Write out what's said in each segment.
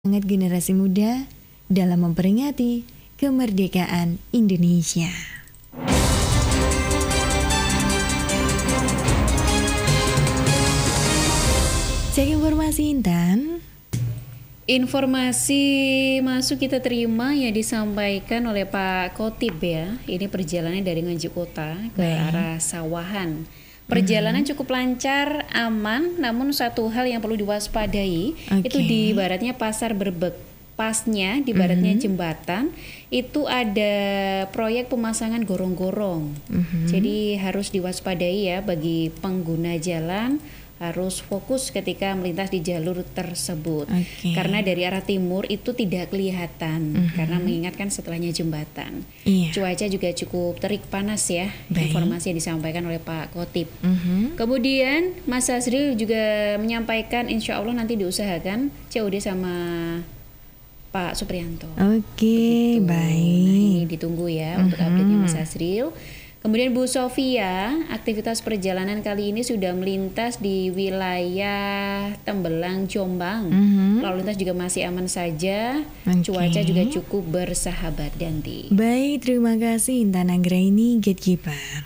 Semangat generasi muda dalam memperingati kemerdekaan Indonesia. Cek informasi Intan. Informasi masuk kita terima yang disampaikan oleh Pak Kotip ya. Ini perjalanan dari Nganjuk Kota ke arah Sawahan. Perjalanan cukup lancar, aman, namun satu hal yang perlu diwaspadai itu di baratnya Pasar Brebek. Pasnya di baratnya jembatan itu ada proyek pemasangan gorong-gorong. Jadi harus diwaspadai ya bagi pengguna jalan, harus fokus ketika melintas di jalur tersebut. Karena dari arah timur itu tidak kelihatan karena mengingatkan setelahnya jembatan. Cuaca juga cukup terik panas ya. Informasi yang disampaikan oleh Pak Kotip. Kemudian Mas Azril juga menyampaikan insya Allah nanti diusahakan COD sama Pak Supriyanto. Baik. Nah, ini ditunggu ya untuk update-nya Mas Azril. Kemudian Bu Sofia, aktivitas perjalanan kali ini sudah melintas di wilayah Tembelang, Jombang. Lalu lintas juga masih aman saja. Cuaca juga cukup bersahabat, Danti. Baik, terima kasih Intan Anggraini, Gatekeeper.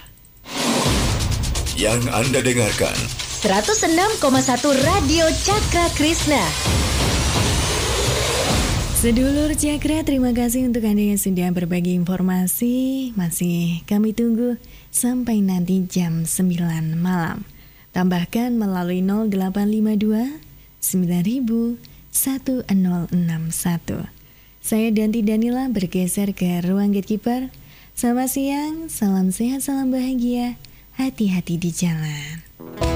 Yang Anda dengarkan 106,1 Radio Cakra Krishna. Sedulur Cakra, terima kasih untuk Anda yang sudah berbagi informasi. Masih kami tunggu sampai nanti jam 9 malam. Tambahkan melalui 0852 9000 1061. Saya Danti Danila bergeser ke ruang Gatekeeper. Selamat siang, salam sehat, salam bahagia, hati-hati di jalan.